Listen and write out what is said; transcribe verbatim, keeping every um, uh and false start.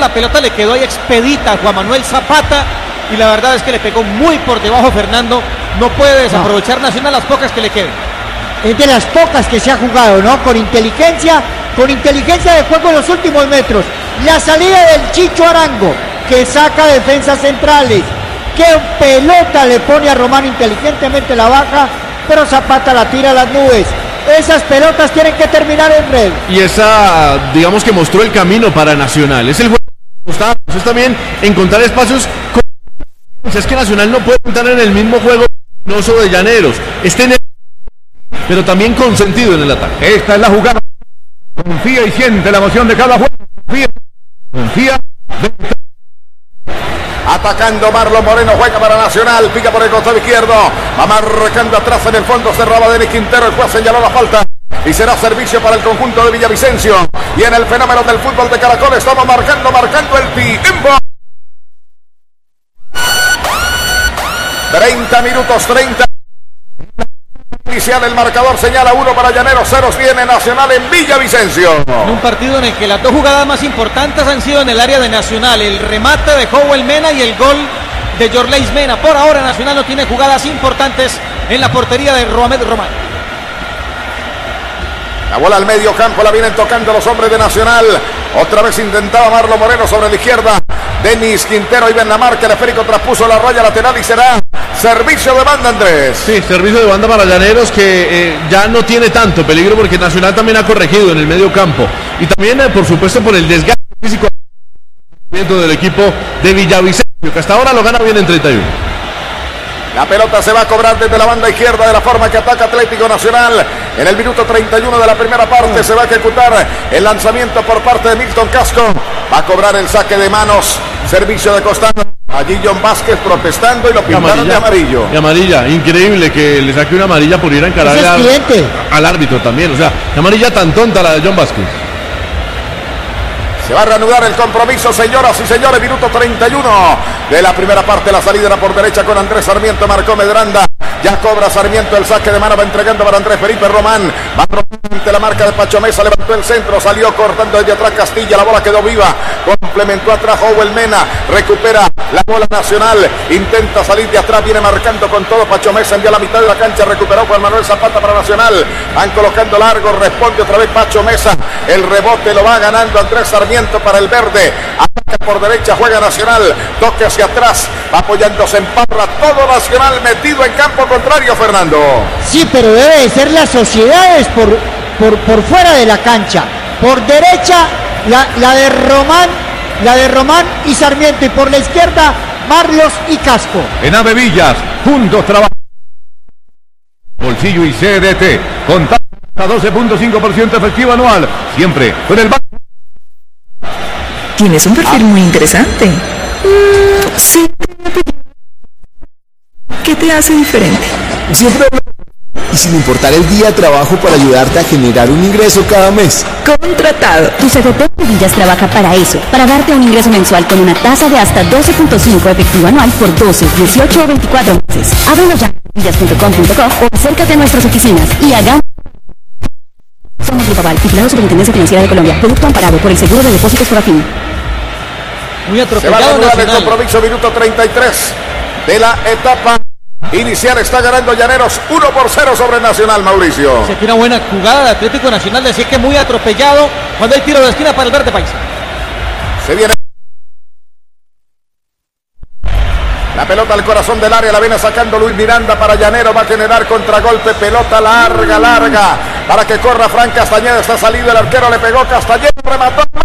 la pelota le quedó ahí expedita a Juan Manuel Zapata y la verdad es que le pegó muy por debajo Fernando. No puede desaprovechar no. Nacional las pocas que le queden. Es de las pocas que se ha jugado, ¿no? Con inteligencia, con inteligencia de juego en los últimos metros. La salida del Chicho Arango, que saca defensas centrales. Qué pelota le pone a Román, inteligentemente la baja, pero Zapata la tira a las nubes. Esas pelotas tienen que terminar en red. Y esa, digamos que mostró el camino para Nacional. Es el juego que gustaba. Es también encontrar espacios. Con... Es que Nacional no puede entrar en el mismo juego no solo de Llaneros. Este en el... pero también con sentido en el ataque. Esta es la jugada. Confía y siente la emoción de cada juego. Confía. Confía. Atacando Marlon Moreno, juega para Nacional, pica por el costado izquierdo, va marcando atrás en el fondo, cerraba Denis Quintero, el juez señaló la falta y será servicio para el conjunto de Villavicencio. Y en el fenómeno del fútbol de Caracol estamos marcando, marcando el tiempo. treinta minutos, treinta. Inicial el marcador señala uno para Llaneros, ceros viene Nacional en Villavicencio. En un partido en el que las dos jugadas más importantes han sido en el área de Nacional, el remate de Howell Mena y el gol de Yorleis Mena. Por ahora Nacional no tiene jugadas importantes en la portería de Romed Román. La bola al medio campo, la vienen tocando los hombres de Nacional. Otra vez intentaba Marlon Moreno sobre la izquierda. Denis Quintero iba en la marca, el esférico traspuso la raya lateral y será servicio de banda, Andrés. Sí, servicio de banda para Llaneros que eh, ya no tiene tanto peligro porque Nacional también ha corregido en el medio campo. Y también, eh, por supuesto, por el desgaste físico del equipo de Villavicencio, que hasta ahora lo gana bien en treinta y uno. La pelota se va a cobrar desde la banda izquierda de la forma que ataca Atlético Nacional. En el minuto treinta y uno de la primera parte se va a ejecutar el lanzamiento por parte de Milton Casco. Va a cobrar el saque de manos. Servicio de costado. Allí John Vázquez protestando y lo pintaron de amarillo. De amarilla. Increíble que le saque una amarilla por ir a encarar al, al árbitro también. O sea, la amarilla tan tonta la de John Vázquez. Se va a reanudar el compromiso, señoras y señores. Minuto treinta y uno de la primera parte. La salida era por derecha con Andrés Sarmiento. Marcó Medranda. Ya cobra Sarmiento el saque de mano. Va entregando para Andrés Felipe Román. Va ante la marca de Pacho Mesa. Levantó el centro. Salió cortando desde atrás Castilla. La bola quedó viva. Complementó atrás Howell Mena. Recupera la bola Nacional. Intenta salir de atrás. Viene marcando con todo Pacho Mesa. Envía a la mitad de la cancha. Recuperó Juan Manuel Zapata para Nacional. Van colocando largo. Responde otra vez Pacho Mesa. El rebote lo va ganando Andrés Sarmiento para el verde. Ataca por derecha, juega Nacional, toque hacia atrás, va apoyándose en Parra, todo Nacional metido en campo contrario, Fernando. Sí, pero debe de ser las sociedades por, por, por fuera de la cancha. Por derecha, la, la de Román, la de Román y Sarmiento, y por la izquierda, Marlos y Casco. En Ave Villas, juntos trabajan. Bolsillo y C D T, contacto a doce punto cinco por ciento efectivo anual, siempre con el banco. Tienes un perfil ah. muy interesante. Mm, sí. ¿Qué te hace diferente? Siempre. Y sin importar el día, trabajo para ayudarte a generar un ingreso cada mes. Contratado. Tu C D T de Villas trabaja para eso, para darte un ingreso mensual con una tasa de hasta doce punto cinco efectivo anual por doce, dieciocho o veinticuatro meses. Ábrelo ya en villas punto com punto co o acércate a nuestras oficinas y hagamos. Somos Grupo Aval, titulado Superintendencia Financiera de Colombia, producto amparado por el Seguro de Depósitos Forafin. Muy atropellado. Se va a el compromiso, minuto treinta y tres de la etapa inicial. Está ganando Llaneros uno por cero sobre Nacional, Mauricio. Se tiene una buena jugada de Atlético Nacional, decía que muy atropellado cuando hay tiro de esquina para el verde paisa. Se viene la pelota al corazón del área, la viene sacando Luis Miranda para Llanero, va a generar contragolpe, pelota larga, larga, para que corra Fran Castañeda, está salido el arquero, le pegó Castañeda, remató